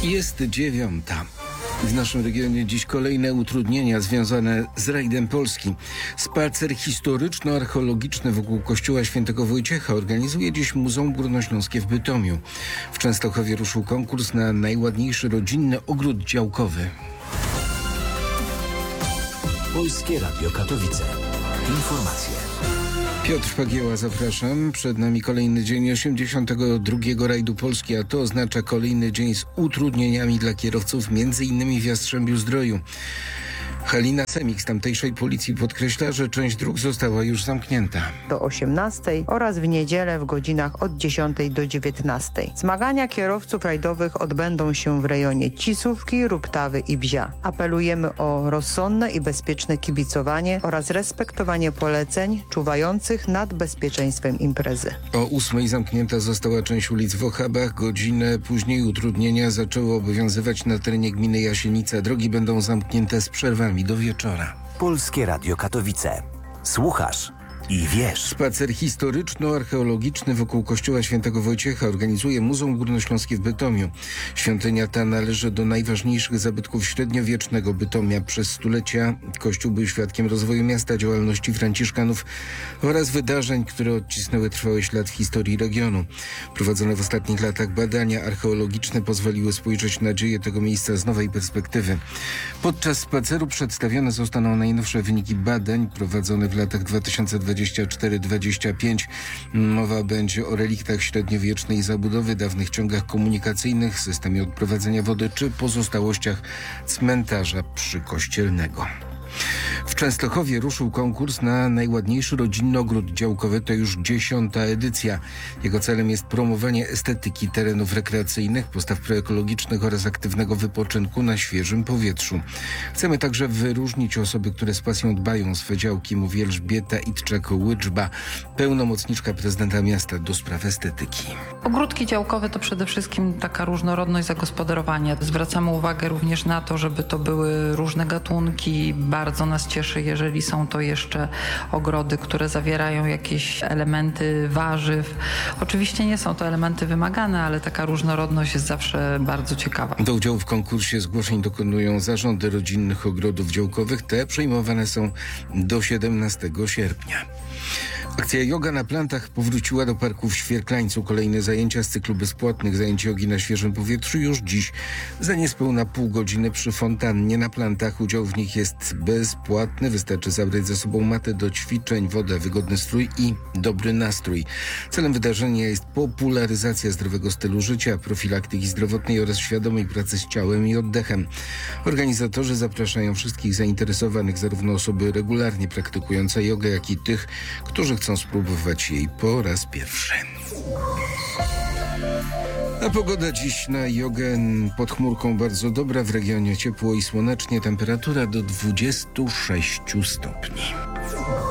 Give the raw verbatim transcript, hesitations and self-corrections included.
Jest dziewiąta. W naszym regionie dziś kolejne utrudnienia związane z rajdem Polski. Spacer historyczno-archeologiczny wokół kościoła świętego Wojciecha organizuje dziś Muzeum Górnośląskie w Bytomiu. W Częstochowie ruszył konkurs na najładniejszy rodzinny ogród działkowy. Polskie Radio Katowice. Informacje. Piotr Pagieła, zapraszam. Przed nami kolejny dzień osiemdziesiątego drugiego rajdu Polski, a to oznacza kolejny dzień z utrudnieniami dla kierowców, między innymi w Jastrzębiu-Zdroju. Halina Semik z tamtejszej policji podkreśla, że część dróg została już zamknięta. Do osiemnastej oraz w niedzielę w godzinach od dziesiątej do dziewiętnastej. Zmagania kierowców rajdowych odbędą się w rejonie Cisówki, Ruptawy i Bzia. Apelujemy o rozsądne i bezpieczne kibicowanie oraz respektowanie poleceń czuwających nad bezpieczeństwem imprezy. O ósmej zamknięta została część ulic w Ochabach. Godzinę później utrudnienia zaczęły obowiązywać na terenie gminy Jasienica. Drogi będą zamknięte z przerwami do wieczora. Polskie Radio Katowice. Słuchasz i wiesz. Spacer historyczno-archeologiczny wokół kościoła świętego Wojciecha organizuje Muzeum Górnośląskie w Bytomiu. Świątynia ta należy do najważniejszych zabytków średniowiecznego Bytomia. Przez stulecia kościół był świadkiem rozwoju miasta, działalności franciszkanów oraz wydarzeń, które odcisnęły trwały ślad w historii regionu. Prowadzone w ostatnich latach badania archeologiczne pozwoliły spojrzeć na dzieje tego miejsca z nowej perspektywy. Podczas spaceru przedstawione zostaną najnowsze wyniki badań prowadzonych w latach dwa tysiące dwudziestym czwartym do dwudziestego piątego. Mowa będzie o reliktach średniowiecznej zabudowy, dawnych ciągach komunikacyjnych, systemie odprowadzenia wody czy pozostałościach cmentarza przykościelnego. W Częstochowie ruszył konkurs na najładniejszy rodzinny ogród działkowy. To już dziesiąta edycja. Jego celem jest promowanie estetyki terenów rekreacyjnych, postaw proekologicznych oraz aktywnego wypoczynku na świeżym powietrzu. Chcemy także wyróżnić osoby, które z pasją dbają o swe działki, mówi Elżbieta Itczak-Łyczba, pełnomocniczka prezydenta miasta do spraw estetyki. Ogródki działkowe to przede wszystkim taka różnorodność zagospodarowania. Zwracamy uwagę również na to, żeby to były różne gatunki. Bardzo nas cieszy, jeżeli są to jeszcze ogrody, które zawierają jakieś elementy warzyw. Oczywiście nie są to elementy wymagane, ale taka różnorodność jest zawsze bardzo ciekawa. Do udziału w konkursie zgłoszeń dokonują zarządy rodzinnych ogrodów działkowych. Te przejmowane są do siedemnastego sierpnia. Akcja Yoga na plantach powróciła do parku w Świerklańcu. Kolejne zajęcia z cyklu bezpłatnych zajęć jogi na świeżym powietrzu już dziś. Za niespełna pół godziny przy fontannie na plantach. Udział w nich jest bezpłatny. Wystarczy zabrać ze sobą matę do ćwiczeń, wodę, wygodny strój i dobry nastrój. Celem wydarzenia jest popularyzacja zdrowego stylu życia, profilaktyki zdrowotnej oraz świadomej pracy z ciałem i oddechem. Organizatorzy zapraszają wszystkich zainteresowanych, zarówno osoby regularnie praktykujące jogę, jak i tych, którzy chcą spróbować jej po raz pierwszy. A pogoda dziś na jogę pod chmurką bardzo dobra. W regionie ciepło i słonecznie. Temperatura do dwudziestu sześciu stopni.